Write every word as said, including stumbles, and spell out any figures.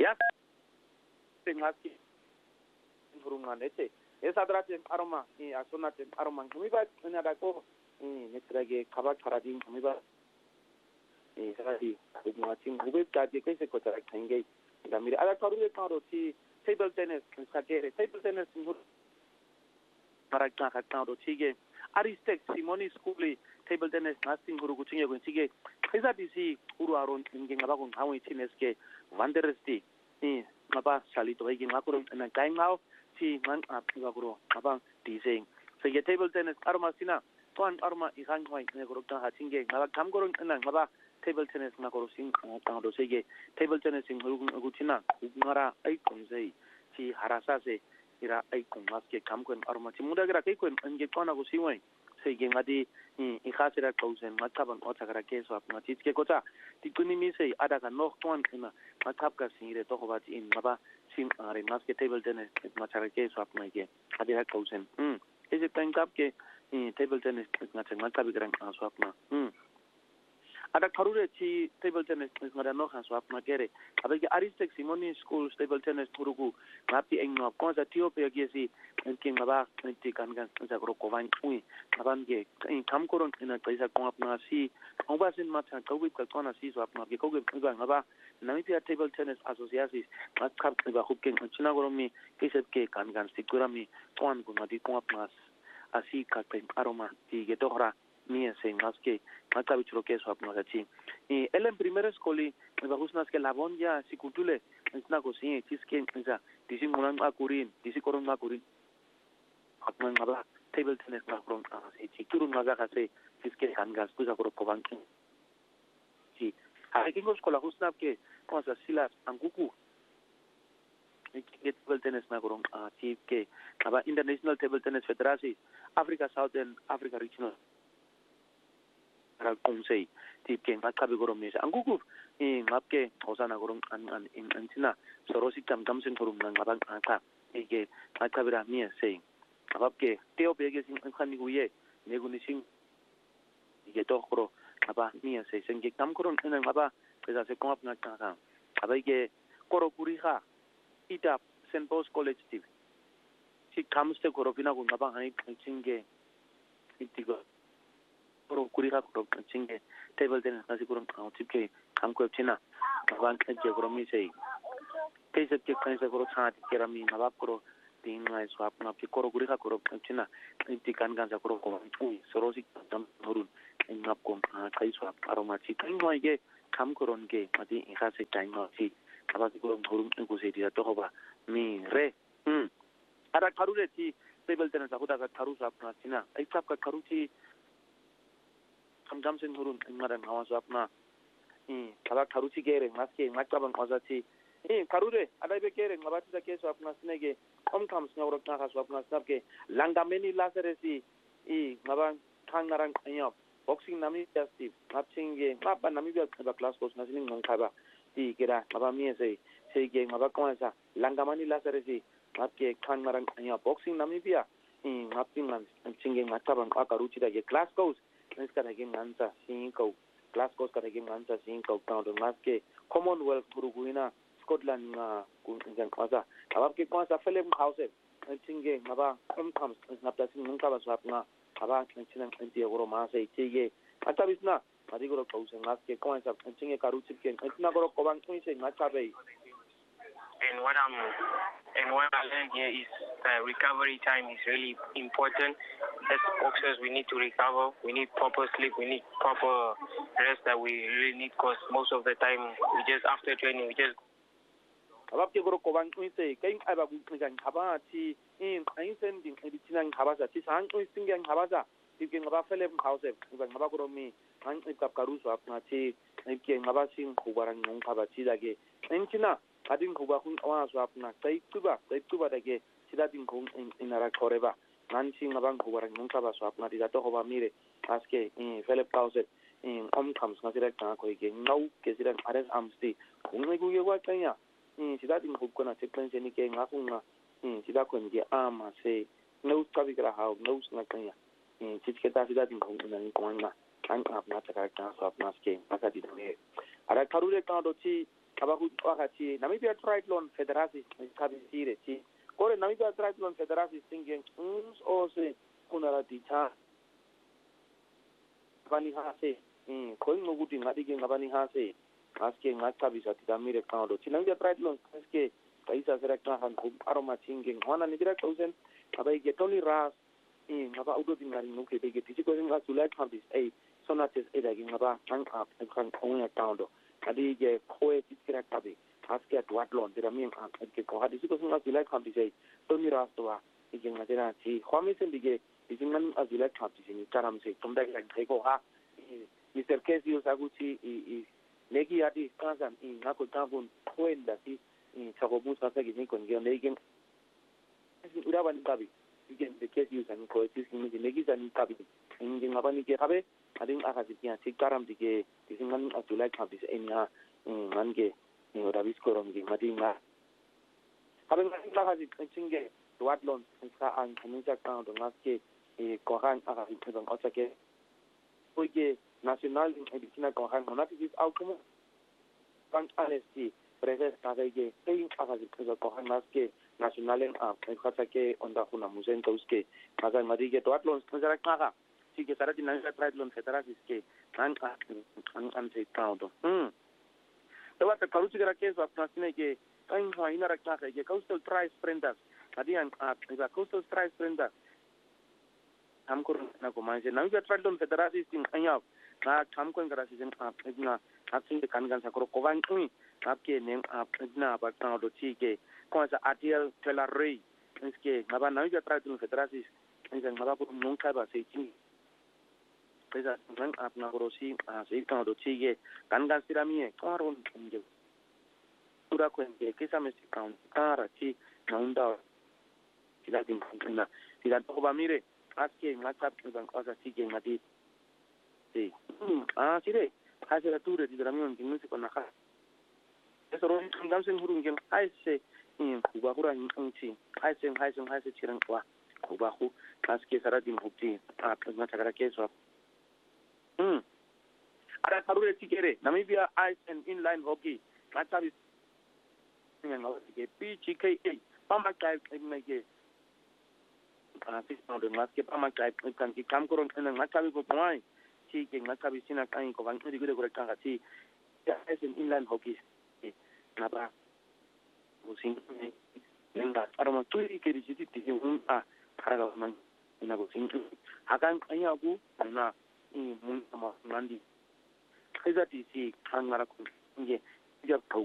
ya ngaki ngurunganete esadrate aroma i asonate aroma ngmiba nada ko i netrage kaba kharadi ngmiba e saradi ngati ngube tadi kaise ko tarak thenge gamire ala karule karo ti table tennis sakere table tennis ngur parakta khataro tige aristek simoni skuli table tennis nasting guru kuchinge ko tige kaisa disi uru aron nge ngaba ko ngawi tineske vanderesti ni ngaba salito higi ngakuro na kaingao si man apga guru ngaba diseng so ye table tennis arma sina ton arma ihang hoi ne guru ta hatinge ngaba kamgoro na ngaba table tennis ngakuro sing ngado sege table tennis sing guru tina ngara ai komzei si harasa se ira ai kongaske kamkon arma timudagra kai kon nge kona go siwai sege ngadi i khasira kausen mataban otakara keso apna titke kota tikuni mi sei ada ka nok ton ina matap ka singire to ko bati in ngaba sim are maske table tennis matara keso apna ge adira kausen hm ese tangap ke table tennis ngata ngata bigrang aswapna hm ada karure chi table tennis ngada no khan swapna kere abege aristek simoni school table tennis turugu ngapi engno konza ethiopia gesi enke ngaba ti kan gan sa gro kovan ui aban ge kam koron ina kaisa ko apna si oba sin matha kowi ka kona si swapna ge koge ngaba namibia table tennis association matkap ba hubken china goromi kisep ke kan gan sikurami kon ko ngadi ko apna asi ka pen aroma ti ge dohra ni se ngaske mata bichro ke so apna gachi y el en primera escoli me bajusnas que la bonja si cultule ensna ko si tiske enza disi munan akurin disi koron akurin apna ngaba table tennis na kron si tikuru ngaga kase tiske hangas kuza koro kobanki si ha kingo skola husna ke cosa silas anguku table tennis na kron ti ke aba international table tennis federasi africa southern africa regional ral konsei tipke ngakabe gorom nesa angugu i ngapke osana gorom an an in antina sorosi tam tam sen gorom ngabang aka ige ngakabira mie sei ngapke teo bege sin khani huye neguni sing ige tokro aba mie sei senge tam gorom ena ngaba pesa se komap ngaka aba ige koro kuriha ita Saint Paul's College tip si kamste goropina go ngaba hani chinge itigo koro kuriga koro chinge table tennis nasi koro tipke kamko china avan ke goromi sei kaise ke kaise koro chati kerami nabab koro tin ngai swap na ke koro kuriga koro china tikan ganza koro ko ui sorosi tam horun ngap ko kai swap aroma chi kai noi ge kam koron ge mati inga se tai no chi aba koro horun ko sei dia to hoba mi re hm ara karure chi table tennis akuda ka tharu swap na china ai swap ka karu chi kamjam sen hurun ngaran hawas apna i kala karuchi gere maske ngakabang ozati i karure adaibe gere ngabati da keso apna snege om kams ngawrok na khas apna sabke langameni laseresi i ngabang kangarang ayop boxing nami jasti ngapchinge ngapa nami ba class course nasini ngkhaba ti kira ngaba mi sei sei ge ngaba konsa langamani laseresi ngapke kangarang ayop boxing nami bia i ngaping ngapchinge ngakabang akaruchi da ge class course Neskara game answer cinco Glasgow skara game answer cinco count maske Commonwealth Uruguayna Scotland na kunjang kaza abab ke kwasa film house tinge ngaba um comes ngapta sin ngaba swapna aba chinang anti goro ma sai tige atabisna adigoro kausa maske kwasa tinge karu chipke antina goro kobang twinse ngachabe. And what I'm and what I learned here is uh, recovery time is really important. As boxers, we need to recover. We need proper sleep. We need proper rest that we really need. Because most of the time, we just after training, we just. Abab ke goro kobang twinse kain aba kunjang khaba ti in ainsen ding editinang khabasa ti sang twinse ngang khabasa ti ke ngaba film house ngaba ngaba goro mi ang ikap karuso apna ti ke ngaba sing khubarang ngong khaba ti dage enchina adin kuba kun awana swapna kai kuba kai kuba dage sidadin kun inara koreba nanchi ngabang kuba ngun kaba swapna di dato hoba mire aske in Philip Pauset in om comes ngasira ka ko ge ngau ke sidan ares amsti kun ngai ku ye wa kanya in sidadin kubkona teklen ni ke ngakunga in sidakon ge ama se ngau kabigra haw ngau ngakanya in sitketa sidadin kun ngai ko nga an apna taka ka swapna ske akati de ara karure ka do chi abakwathi Namibia Triathlon Federation ikhabisile thi kore Namibia Triathlon Federation singeng uns ose kunala ditha bani hase mm khoinga ukuthi ngathi ke ngabani hase ngaske ngachabisa tidamire kaodo thi Namibia Triathlon ngaske kaisa serekna han aroma singeng hona ni direct thousand abai ke Tony Ras eh ngaba udo dingari nuke bege thi ko nga July twenty eight sonates eda ke ngaba ang up kan onga kaodo adi ke khoe tikira kabe aske duatlon dira mi ang ke ko hadi ko nga July twenty eight Tony Ras to a ke ngajena thi khomisen dige disingan July twenty ni karam se tumda ke ko ha Mister Casio saguchi i negi adi kansan i ngako tabun kwenda si chako musa sa gini kon gyo negi uraban kabi igen the Casio san ko tis ni negi san kabi ngi ngabani ke kabe ading akasi kya sikaram dige disingan July twenty enya ngange ni orabis korom gi madinga kabe ngi akasi chinge duatlon sa ang kanuja ka do ngaske e kohan akasi pedong otake porque nacional en medicina con han monatis au como van alesti presenta de que hay hagas de con más que nacional en a cosa que onda una museo que haga madrid que todo lo que será caga sí que será dinero triathlon federal es que han han han se todo mm lo va a caru que que es a tiene que hay una rakta que coastal tri sprinters hadian a coastal tri sprinters हम को ना को माने Namibia Triathlon Federation sin anya na tham ko ngara sin a na asin de kan gan sa ko kovan ui आपके name आप ना बता दो ठीक है कौन सा आरटीएल टेलर रे इसके ngaba Namibia Triathlon Federation engine ngaba को नोंखा बा से chi पैसा रंग अपना को सी आ से का दो ठीक है kan gan sirami है कौन इंजन पूरा को के कैसा में काउंट तारा chi नाउंडा किला दिन ना किला तो बा mire aske ngachap bang osa sige ngati sí ah sire hace la tour de dramion que no se conaja eso ro ngam sen hurun gen haise in kuba hura nchi haise haise haise chiran kwa kuba hu aske saradin hukti a plasma chakara keso hmm ara tarure tikere Namibia Ice and Inline Hockey ngachabi ngalo ke P G K A pamba kai ngeke así no de más que para más que kan ki kam koron en ngachabi ko mai chi ke ngachabi sina kan ko van ri gure gure kan ati ya es en inland hockey na ba musin nenga arama tui ke ri ti ti un a para ga man ina go sin hakan anya ku na i mun ma nandi kaisa ti si kan ngara ko nge ya